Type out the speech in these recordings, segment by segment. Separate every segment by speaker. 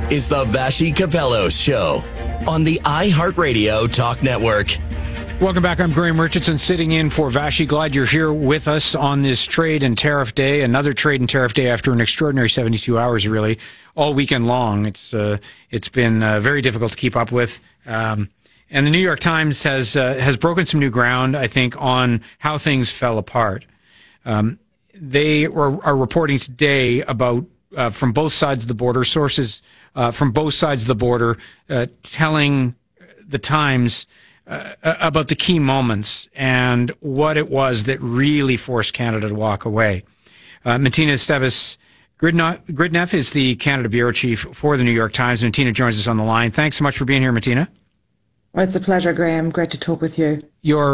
Speaker 1: is the Vassy Kapelos Show on the iHeartRadio Talk Network.
Speaker 2: Welcome back. I'm Graham Richardson sitting in for Vassy. Glad you're here with us on this trade and tariff day. Another trade and tariff day after an extraordinary 72 hours, really, all weekend long. It's been very difficult to keep up with. And the New York Times has broken some new ground, I think, on how things fell apart. They are reporting today about, from both sides of the border, sources from both sides of the border telling the Times about the key moments and what it was that really forced Canada to walk away. Martina Esteves Gridneff is the Canada Bureau Chief for the New York Times. Martina joins us on the line. Thanks so much for being here, Martina.
Speaker 3: Well, it's a pleasure, Graham. Great to talk with you.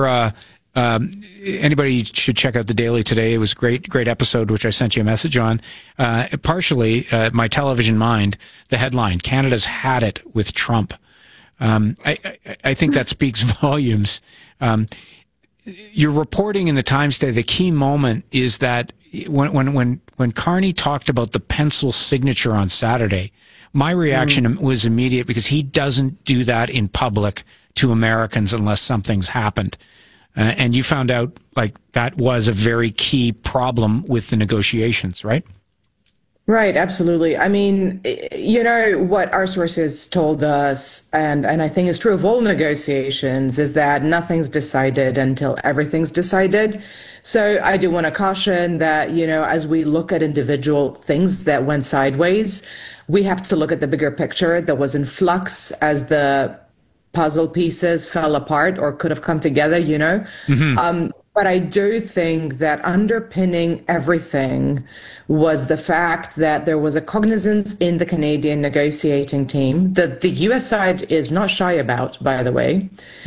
Speaker 2: Anybody should check out The Daily today. It was a great episode, which I sent you a message on. Partially, my television mind, the headline, Canada's had it with Trump. I think that speaks volumes. You're reporting in the Times today, the key moment is that when Carney talked about the pencil signature on Saturday, my reaction was immediate because he doesn't do that in public to Americans unless something's happened. And you found out like that was a very key problem with the negotiations, right?
Speaker 3: Right, absolutely. I mean, you know, what our sources told us, and I think is true of all negotiations, is that nothing's decided until everything's decided. So I do want to caution that, you know, as we look at individual things that went sideways, we have to look at the bigger picture that was in flux as the puzzle pieces fell apart or could have come together, you know. But I do think that underpinning everything was the fact that there was a cognizance in the Canadian negotiating team that the U.S. side is not shy about, by the way,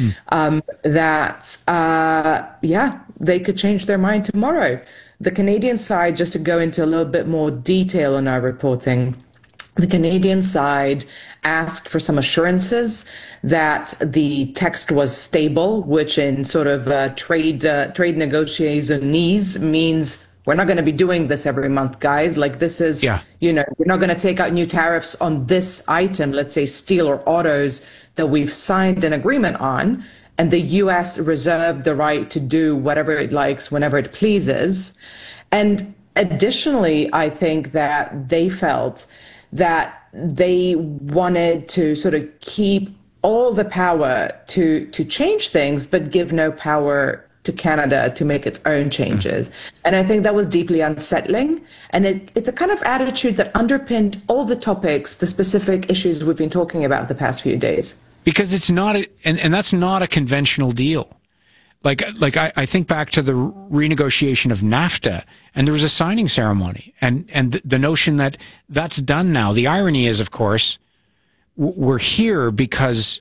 Speaker 3: they could change their mind tomorrow. The Canadian side, just to go into a little bit more detail in our reporting, the Canadian side asked for some assurances that the text was stable, which in sort of trade negotiationese means we're not going to be doing this every month, guys. Like this is, you know, we're not going to take out new tariffs on this item, let's say steel or autos that we've signed an agreement on. And the U.S. reserved the right to do whatever it likes whenever it pleases. And additionally, I think that they felt that they wanted to sort of keep all the power to change things, but give no power to Canada to make its own changes. And I think that was deeply unsettling. And it's a kind of attitude that underpinned all the topics, the specific issues we've been talking about the past few days. Because
Speaker 2: it's not, and that's not a conventional deal. Like I think back to the renegotiation of NAFTA, and there was a signing ceremony, and the notion that that's done now. The irony is, of course, we're here because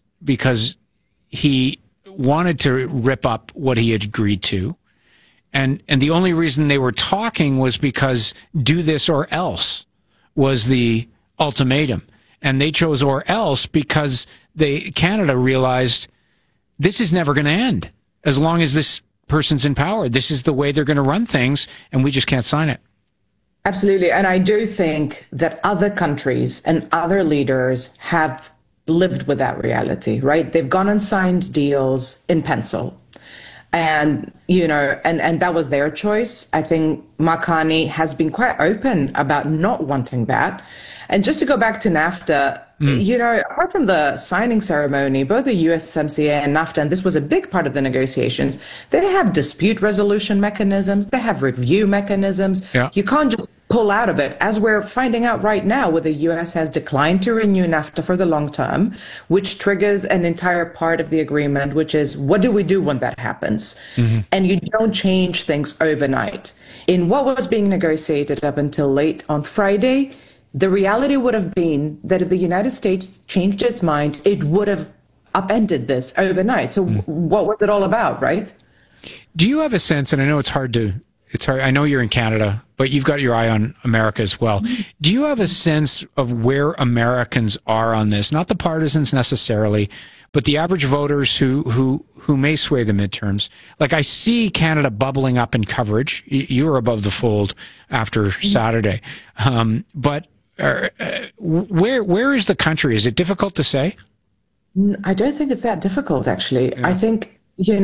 Speaker 2: he wanted to rip up what he had agreed to, and the only reason they were talking was because do this or else was the ultimatum, and they chose or else because Canada realized this is never going to end. As long as this person's in power, this is the way they're going to run things, and we just can't sign it.
Speaker 3: Absolutely. And I do think that other countries and other leaders have lived with that reality, right? They've gone and signed deals in pencil. And, you know, and that was their choice. I think Mark Carney has been quite open about not wanting that. And just to go back to NAFTA, you know, apart from the signing ceremony, both the USMCA and NAFTA, and this was a big part of the negotiations, they have dispute resolution mechanisms, they have review mechanisms. Yeah. You can't just pull out of it, as we're finding out right now, where the U.S. has declined to renew NAFTA for the long term, which triggers an entire part of the agreement, which is, what do we do when that happens? And you don't change things overnight. In what was being negotiated up until late on Friday, the reality would have been that if the United States changed its mind, it would have upended this overnight. So what was it all about, right?
Speaker 2: Do you have a sense, and I know it's hard, I know you're in Canada, but you've got your eye on America as well. Do you have a sense of where Americans are on this? Not the partisans necessarily, but the average voters who may sway the midterms. Like, I see Canada bubbling up in coverage. You were above the fold after Saturday. But where is the country? Is it difficult to say?
Speaker 3: I don't think it's that difficult, actually.
Speaker 2: Yeah.
Speaker 3: I think,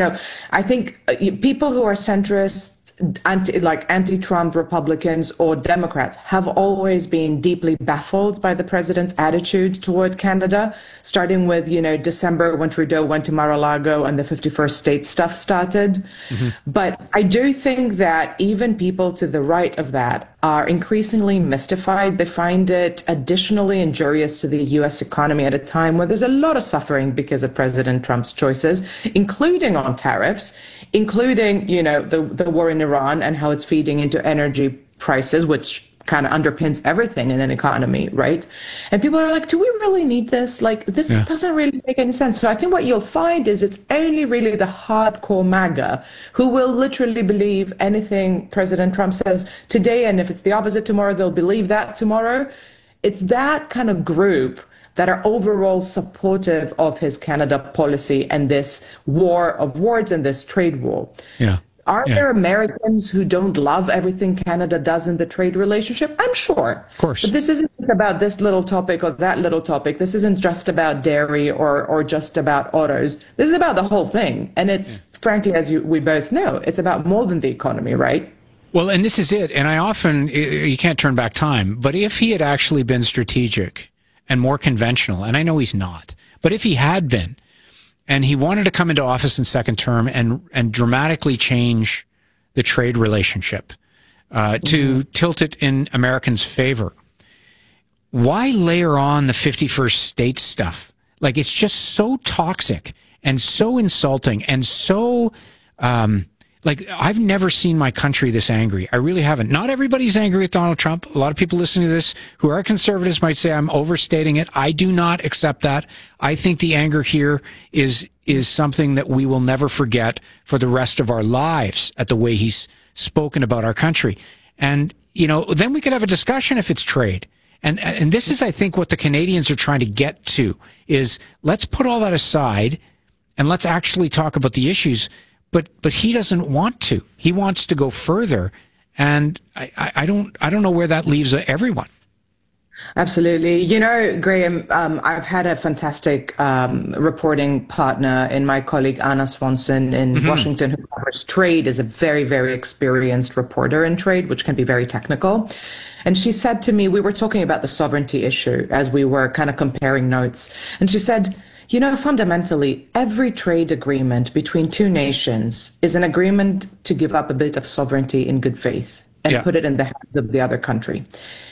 Speaker 3: people who are centrist, anti-Trump Republicans or Democrats have always been deeply baffled by the president's attitude toward Canada, starting with, December when Trudeau went to Mar-a-Lago and the 51st state stuff started. Mm-hmm. But I do think that even people to the right of that are increasingly mystified. They find it additionally injurious to the U.S. economy at a time where there's a lot of suffering because of President Trump's choices, including on tariffs, including, the war in Iran and how it's feeding into energy prices, which kind of underpins everything in an economy, right? And people are like, do we really need this? Like, this doesn't really make any sense. So I think what you'll find is it's only really the hardcore MAGA who will literally believe anything President Trump says today, and if it's the opposite tomorrow, they'll believe that tomorrow. It's that kind of group that are overall supportive of his Canada policy and this war of words and this trade war.
Speaker 2: Yeah.
Speaker 3: Are there Americans who don't love everything Canada does in the trade relationship? I'm sure.
Speaker 2: Of course.
Speaker 3: But this isn't about this little topic or that little topic. This isn't just about dairy or just about autos. This is about the whole thing. And it's, frankly, as we both know, it's about more than the economy, right?
Speaker 2: Well, and this is it. And you can't turn back time, but if he had actually been strategic and more conventional, and I know he's not, but if he had been, and he wanted to come into office in second term and dramatically change the trade relationship to tilt it in Americans' favor, why layer on the 51st state stuff? Like, it's just so toxic and so insulting and so I've never seen my country this angry. I really haven't. Not everybody's angry with Donald Trump. A lot of people listening to this who are conservatives might say I'm overstating it. I do not accept that. I think the anger here is something that we will never forget for the rest of our lives at the way he's spoken about our country. And, then we could have a discussion if it's trade. And this is, I think, what the Canadians are trying to get to is let's put all that aside and let's actually talk about the issues. But he doesn't want to. He wants to go further, and I don't know where that leaves everyone.
Speaker 3: Absolutely. Graham, I've had a fantastic reporting partner in my colleague Anna Swanson in Washington, who covers trade, is a very, very experienced reporter in trade, which can be very technical. And she said to me, we were talking about the sovereignty issue as we were kind of comparing notes. And she said, fundamentally, every trade agreement between two nations is an agreement to give up a bit of sovereignty in good faith and put it in the hands of the other country.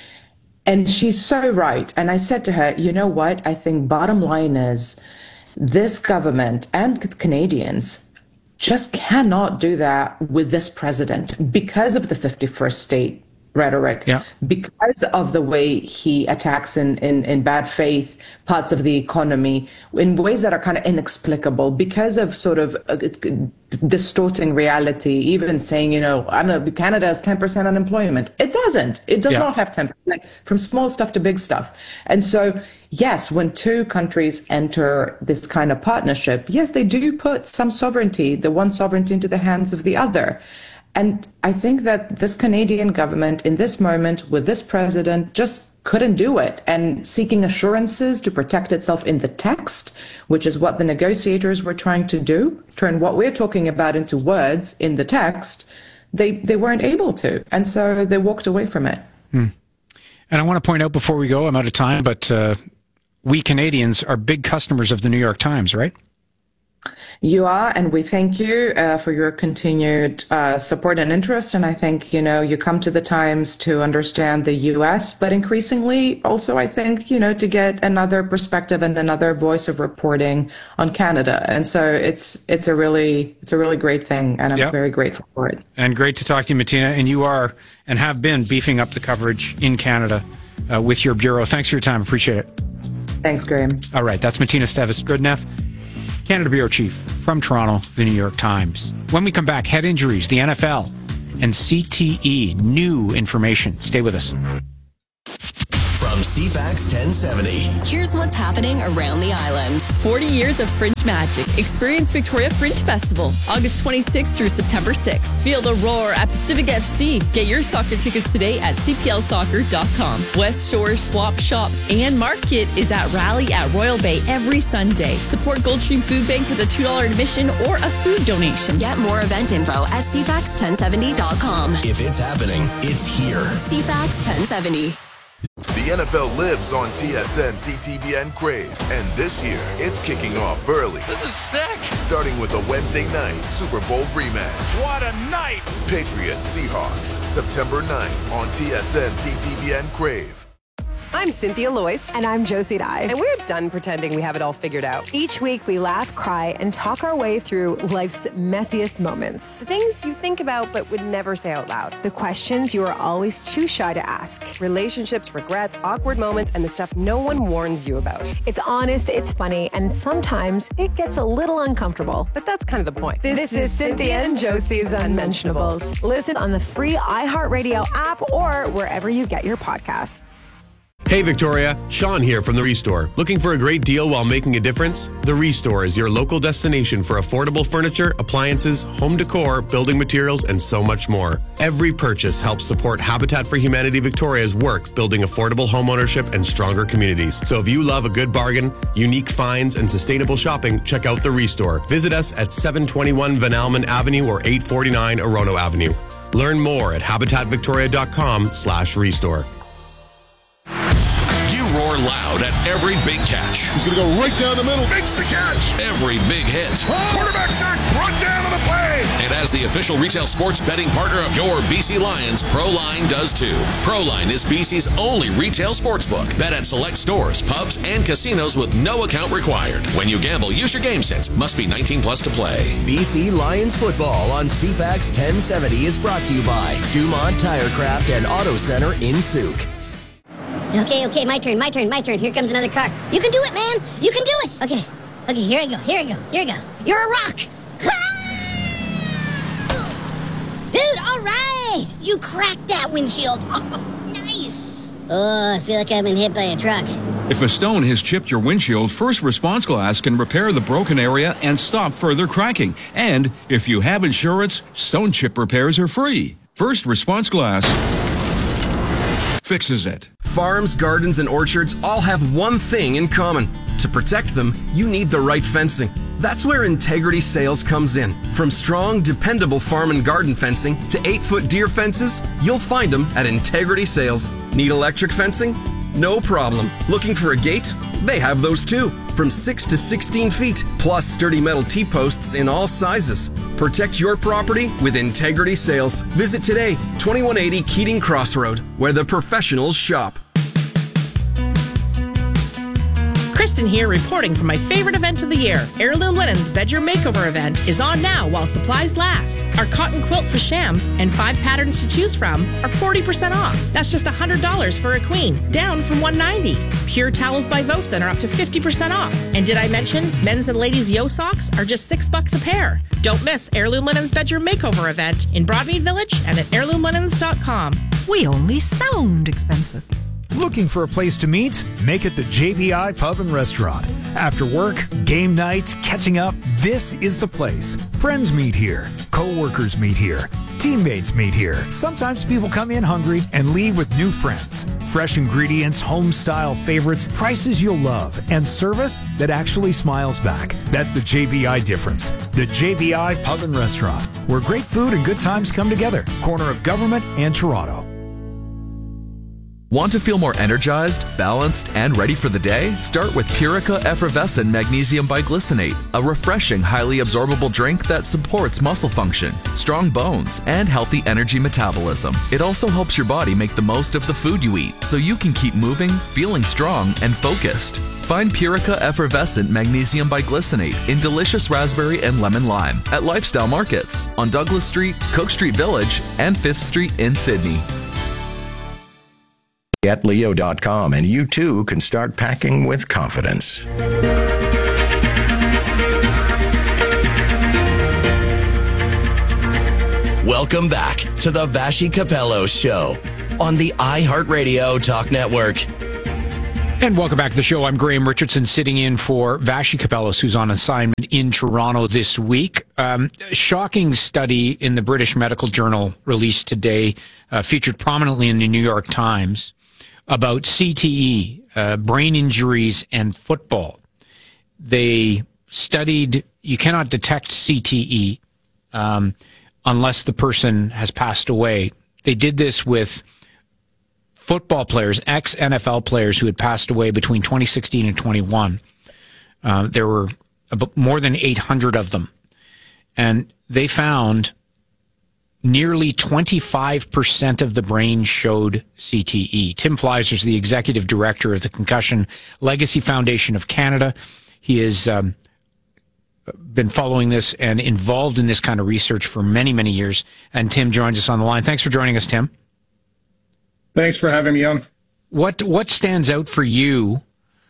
Speaker 3: And she's so right. And I said to her, you know what? I think bottom line is this government and Canadians just cannot do that with this president because of the 51st state rhetoric, because of the way he attacks in bad faith parts of the economy in ways that are kind of inexplicable, because of sort of distorting reality, even saying, Canada has 10% unemployment. It doesn't. It does not have 10%, from small stuff to big stuff. And so, yes, when two countries enter this kind of partnership, yes, they do put some sovereignty, the one sovereignty, into the hands of the other. And I think that this Canadian government in this moment with this president just couldn't do it. And seeking assurances to protect itself in the text, which is what the negotiators were trying to do, turn what we're talking about into words in the text, they weren't able to. And so they walked away from it.
Speaker 2: And I want to point out before we go, I'm out of time, but we Canadians are big customers of the New York Times, right?
Speaker 3: You are, and we thank you for your continued support and interest. And I think, you come to the Times to understand the U.S., but increasingly also, I think, to get another perspective and another voice of reporting on Canada. And so it's a really great thing, and I'm very grateful for it. And
Speaker 2: great to talk to you, Martina. And you are and have been beefing up the coverage in Canada with your bureau. Thanks for your time. Appreciate it.
Speaker 3: Thanks, Graham.
Speaker 2: All right. That's Martina Stevis-Grudneff, Canada Bureau Chief from Toronto, the New York Times. When we come back, head injuries, the NFL, and CTE. New information. Stay with us.
Speaker 1: From from CFAX 1070.
Speaker 4: Here's what's happening around the island. 40 years of Fringe magic. Experience Victoria Fringe Festival, August 26th through September 6th. Feel the roar at Pacific FC. Get your soccer tickets today at cplsoccer.com. West Shore Swap Shop and Market is at Rally at Royal Bay every Sunday. Support Goldstream Food Bank with a $2 admission or a food donation. Get more event info at cfax1070.com.
Speaker 1: If it's happening, it's here.
Speaker 4: CFAX 1070.
Speaker 5: The NFL lives on TSN, CTVN Crave, and this year it's kicking off early.
Speaker 6: This is sick!
Speaker 5: Starting with a Wednesday night Super Bowl rematch.
Speaker 6: What a night!
Speaker 5: Patriots Seahawks, September 9th on TSN, CTVN Crave.
Speaker 7: I'm Cynthia Loyce.
Speaker 8: And I'm Josie Dye.
Speaker 7: And we're done pretending we have it all figured out.
Speaker 8: Each week we laugh, cry, and talk our way through life's messiest moments.
Speaker 7: The things you think about but would never say out loud.
Speaker 8: The questions you are always too shy to ask.
Speaker 7: Relationships, regrets, awkward moments, and the stuff no one warns you about.
Speaker 8: It's honest, it's funny, and sometimes it gets a little uncomfortable.
Speaker 7: But that's kind of the point.
Speaker 8: This is Cynthia and Josie's Unmentionables. Listen on the free iHeartRadio app or wherever you get your podcasts.
Speaker 9: Hey Victoria, Sean here from The Restore. Looking for a great deal while making a difference? The Restore is your local destination for affordable furniture, appliances, home decor, building materials, and so much more. Every purchase helps support Habitat for Humanity Victoria's work building affordable homeownership and stronger communities. So if you love a good bargain, unique finds, and sustainable shopping, check out The Restore. Visit us at 721 Van Almen Avenue or 849 Orono Avenue. Learn more at habitatvictoria.com/restore.
Speaker 10: Roar loud at every big catch.
Speaker 5: He's going to go right down the middle. Makes the catch.
Speaker 10: Every big hit.
Speaker 5: Quarterback sack. Run down to the play.
Speaker 10: And as the official retail sports betting partner of your BC Lions, Proline does too. Proline is BC's only retail sportsbook. Bet at select stores, pubs, and casinos with no account required. When you gamble, use your game sense. Must be 19 plus to play.
Speaker 1: BC Lions football on CFAX 1070 is brought to you by Dumont Tirecraft and Auto Center in Souk.
Speaker 11: Okay, my turn. Here comes another car. You can do it, man. You can do it. Okay, here I go. You're a rock. Dude, all right. You cracked that windshield. Oh, nice. Oh, I feel like I've been hit by a truck.
Speaker 12: If a stone has chipped your windshield, First Response Glass can repair the broken area and stop further cracking. And if you have insurance, stone chip repairs are free. First Response Glass fixes it.
Speaker 13: Farms, gardens, and orchards all have one thing in common. To protect them, you need the right fencing. That's where Integrity Sales comes in. From strong, dependable farm and garden fencing to 8-foot deer fences, you'll find them at Integrity Sales. Need electric fencing? No problem. Looking for a gate? They have those too. From 6 to 16 feet, plus sturdy metal T-posts in all sizes. Protect your property with Integrity Sales. Visit today, 2180 Keating Crossroad, where the professionals shop.
Speaker 14: Kristen here, reporting from my favorite event of the year. Heirloom Linen's Bedroom Makeover event is on now while supplies last. Our cotton quilts with shams and 5 patterns to choose from are 40% off. That's just $100 for a queen, down from $190. Pure towels by Vosen are up to 50% off. And did I mention men's and ladies' yo socks are just $6 a pair? Don't miss Heirloom Linen's Bedroom Makeover event in Broadmead Village and at heirloomlinens.com.
Speaker 15: We only sound expensive.
Speaker 16: Looking for a place to meet? Make it the JBI Pub and Restaurant. After work, game night, catching up, this is the place. Friends meet here. Co-workers meet here. Teammates meet here. Sometimes people come in hungry and leave with new friends. Fresh ingredients, home-style favorites, prices you'll love, and service that actually smiles back. That's the JBI difference. The JBI Pub and Restaurant, where great food and good times come together. Corner of Government and Toronto.
Speaker 17: Want to feel more energized, balanced, and ready for the day? Start with Purica Effervescent Magnesium Biglycinate, a refreshing, highly absorbable drink that supports muscle function, strong bones, and healthy energy metabolism. It also helps your body make the most of the food you eat, so you can keep moving, feeling strong, and focused. Find Purica Effervescent Magnesium Biglycinate in delicious raspberry and lemon lime at Lifestyle Markets on Douglas Street, Cook Street Village, and 5th Street in Sydney.
Speaker 1: At Leo.com, and you too can start packing with confidence. Welcome back to the Vashi Capello Show on the iHeartRadio Talk Network.
Speaker 2: And welcome back to the show. I'm Graham Richardson, sitting in for Vassy Kapelos, who's on assignment in Toronto this week. Shocking study in the British Medical Journal released today, featured prominently in the New York Times, about CTE, brain injuries, and football. They studied, you cannot detect CTE unless the person has passed away. They did this with football players, ex-NFL players who had passed away between 2016 and 21. There were more than 800 of them. And they found nearly 25% of the brain showed CTE. Tim Fleiser is the executive director of the Concussion Legacy Foundation of Canada. He has been following this and involved in this kind of research for many, many years. And Tim joins us on the line. Thanks for joining us, Tim.
Speaker 6: Thanks for having me on.
Speaker 2: What stands out for you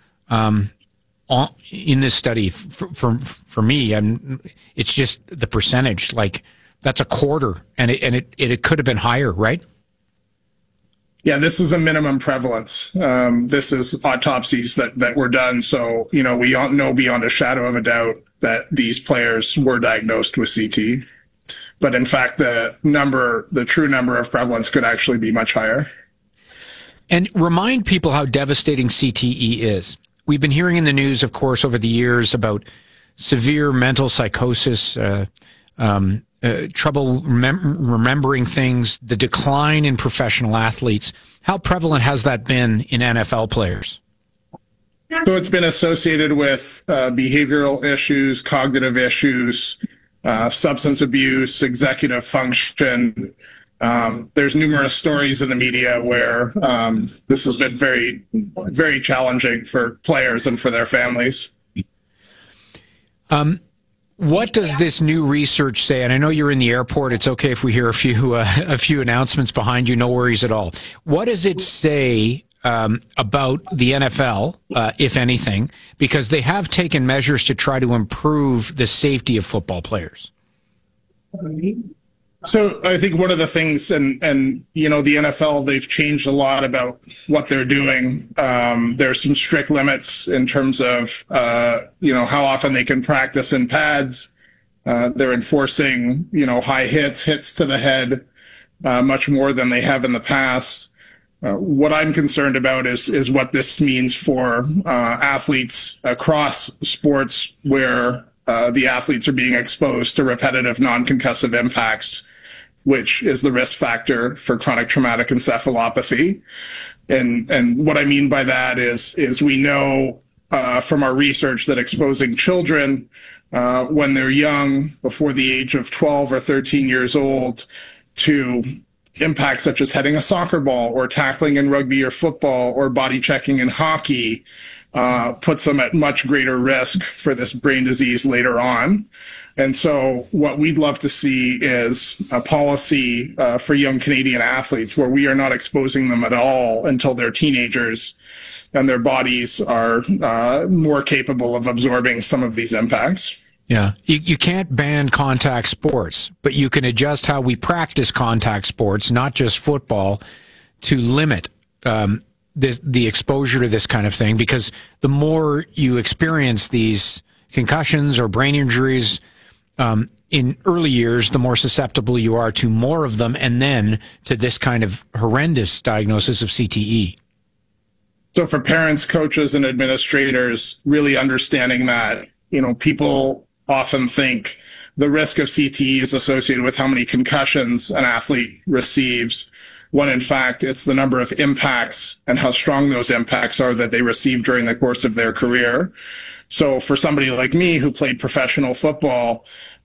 Speaker 2: in this study? For me, it's just the percentage. Like, that's a quarter, and it could have been higher, right?
Speaker 6: Yeah, this is a minimum prevalence. This is autopsies that were done. So, we know beyond a shadow of a doubt that these players were diagnosed with CT. But in fact, the true number of prevalence could actually be much higher.
Speaker 2: And remind people how devastating CTE is. We've been hearing in the news, of course, over the years about severe mental psychosis, trouble remembering things, the decline in professional athletes. How prevalent has that been in NFL players?
Speaker 6: So it's been associated with behavioral issues, cognitive issues, substance abuse, executive function. There's numerous stories in the media where this has been very, very challenging for players and for their families.
Speaker 2: What does this new research say? And I know you're in the airport. It's okay if we hear a few announcements behind you. No worries at all. What does it say about the NFL, if anything? Because they have taken measures to try to improve the safety of football players.
Speaker 6: So I think one of the things, and the NFL, they've changed a lot about what they're doing. There's some strict limits in terms of, how often they can practice in pads. They're enforcing, high hits to the head, much more than they have in the past. What I'm concerned about is what this means for athletes across sports where the athletes are being exposed to repetitive non-concussive impacts, which is the risk factor for chronic traumatic encephalopathy. And what I mean by that is we know from our research that exposing children when they're young, before the age of 12 or 13 years old, to impacts such as heading a soccer ball or tackling in rugby or football or body checking in hockey puts them at much greater risk for this brain disease later on. And so what we'd love to see is a policy for young Canadian athletes where we are not exposing them at all until they're teenagers and their bodies are more capable of absorbing some of these impacts.
Speaker 2: Yeah, you can't ban contact sports, but you can adjust how we practice contact sports, not just football, to limit the exposure to this kind of thing, because the more you experience these concussions or brain injuries in early years, the more susceptible you are to more of them, and then to this kind of horrendous diagnosis of CTE.
Speaker 6: So for parents, coaches, and administrators, really understanding that, people often think the risk of CTE is associated with how many concussions an athlete receives, when in fact it's the number of impacts and how strong those impacts are that they receive during the course of their career. So for somebody like me who played professional football,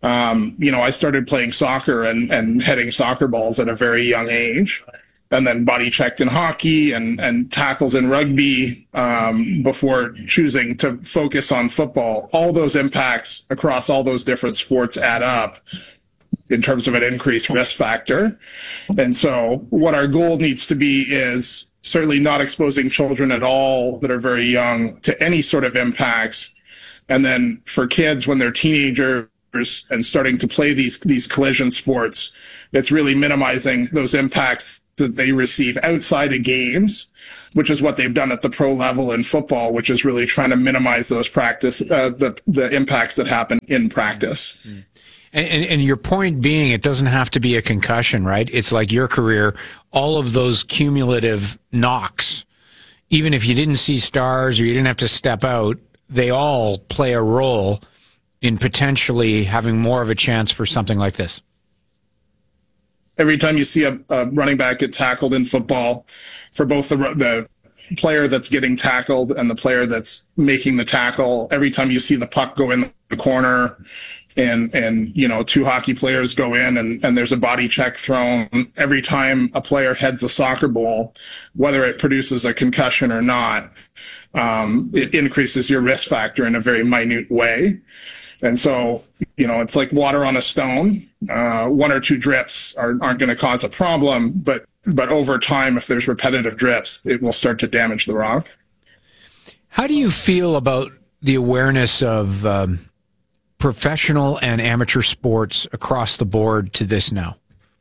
Speaker 6: I started playing soccer and heading soccer balls at a very young age, and then body checked in hockey and tackles in rugby before choosing to focus on football. All those impacts across all those different sports add up in terms of an increased risk factor. And so what our goal needs to be is certainly not exposing children at all that are very young to any sort of impacts. And then for kids, when they're teenagers and starting to play these collision sports, it's really minimizing those impacts that they receive outside of games which is what they've done at the pro level in football, which is really trying to minimize those the impacts that happen in practice.
Speaker 2: And your point being, it doesn't have to be a concussion, right? It's like your career, all of those cumulative knocks, even if you didn't see stars or you didn't have to step out, they all play a role in potentially having more of a chance for something like this.
Speaker 6: Every time you see a running back get tackled in football, for both the player that's getting tackled and the player that's making the tackle, every time you see the puck go in the corner and you know, two hockey players go in and there's a body check thrown, every time a player heads a soccer ball, whether it produces a concussion or not, it increases your risk factor in a very minute way. And so, you know, it's like water on a stone. One or two drips aren't going to cause a problem, but over time, if there's repetitive drips, it will start to damage the rock.
Speaker 2: How do you feel about the awareness of professional and amateur sports across the board to this now?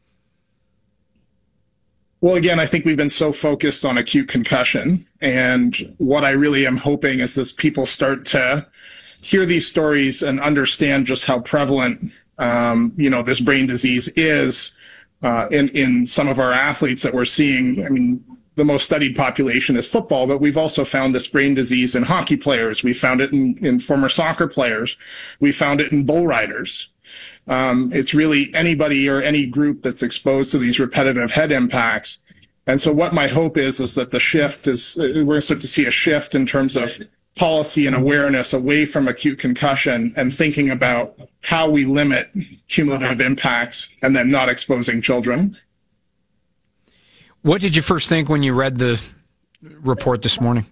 Speaker 6: Well, again, I think we've been so focused on acute concussion, and what I really am hoping is that people start to hear these stories and understand just how prevalent, you know, this brain disease is in some of our athletes that we're seeing. I mean, the most studied population is football, but we've also found this brain disease in hockey players. We found it in former soccer players. We found it in bull riders. It's really anybody or any group that's exposed to these repetitive head impacts. And so what my hope is that the shift is, we're going to start to see a shift in terms of policy and awareness away from acute concussion and thinking about how we limit cumulative impacts and then not exposing children.
Speaker 2: What did you first think when you read the report this morning?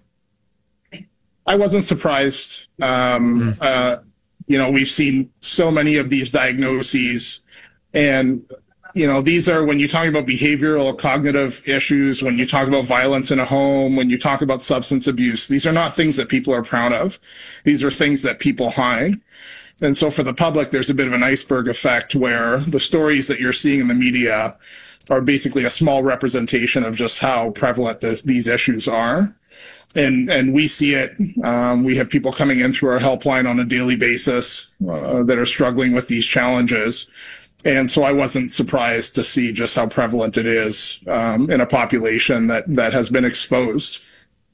Speaker 6: I wasn't surprised. You know, we've seen so many of these diagnoses, and you know, these are, when you talk about behavioral cognitive issues, when you talk about violence in a home, when you talk about substance abuse, these are not things that people are proud of. These are things that people hide. And so for the public, there's a bit of an iceberg effect where the stories that you're seeing in the media are basically a small representation of just how prevalent these issues are. And we see it. We have people coming in through our helpline on a daily basis that are struggling with these challenges. And so I wasn't surprised to see just how prevalent it is in a population that has been exposed.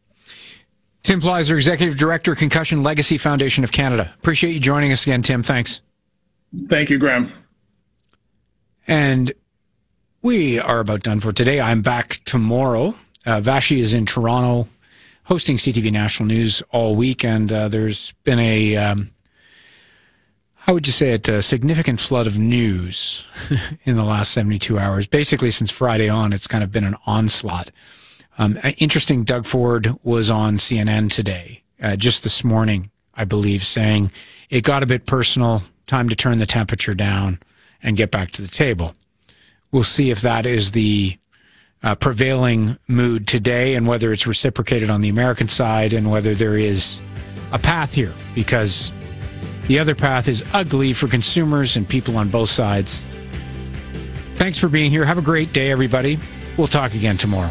Speaker 2: Tim Pleiser, Executive Director, Concussion Legacy Foundation of Canada. Appreciate you joining us again, Tim. Thanks.
Speaker 6: Thank you, Graham.
Speaker 2: And we are about done for today. I'm back tomorrow. Vashi is in Toronto hosting CTV National News all week, and there's been a... how would you say it, a significant flood of news in the last 72 hours. Basically, since Friday on, it's kind of been an onslaught. Interesting, Doug Ford was on CNN today, just this morning, I believe, saying it got a bit personal, time to turn the temperature down and get back to the table. We'll see if that is the prevailing mood today and whether it's reciprocated on the American side and whether there is a path here, because the other path is ugly for consumers and people on both sides. Thanks for being here. Have a great day, everybody. We'll talk again tomorrow.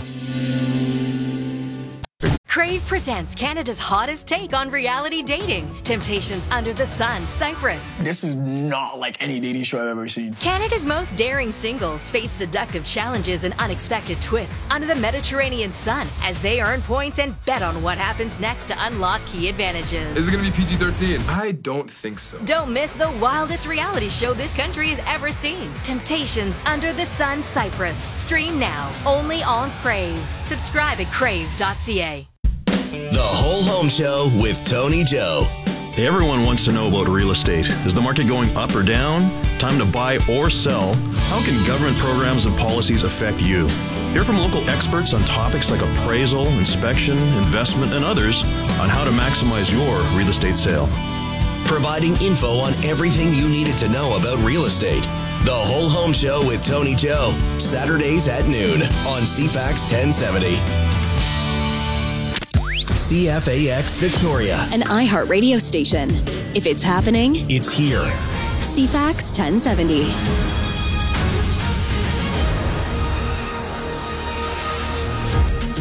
Speaker 18: Crave presents Canada's hottest take on reality dating. Temptations Under the Sun, Cyprus.
Speaker 19: This is not like any dating show I've ever seen.
Speaker 18: Canada's most daring singles face seductive challenges and unexpected twists under the Mediterranean sun as they earn points and bet on what happens next to unlock key advantages.
Speaker 20: Is it going to be PG-13? I don't think so.
Speaker 18: Don't miss the wildest reality show this country has ever seen. Temptations Under the Sun, Cyprus. Stream now, only on Crave. Subscribe at crave.ca.
Speaker 1: The Whole Home Show with Tony Joe.
Speaker 21: Everyone wants to know about real estate. Is the market going up or down? Time to buy or sell? How can government programs and policies affect you? Hear from local experts on topics like appraisal, inspection, investment, and others on how to maximize your real estate sale.
Speaker 1: Providing info on everything you needed to know about real estate. The Whole Home Show with Tony Joe. Saturdays at noon on CFAX 1070. CFAX Victoria.
Speaker 4: An iHeart radio station. If it's happening,
Speaker 1: it's here.
Speaker 4: CFAX 1070.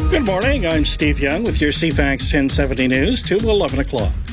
Speaker 3: Good morning. I'm Steve Young with your CFAX 1070 News to 11 o'clock.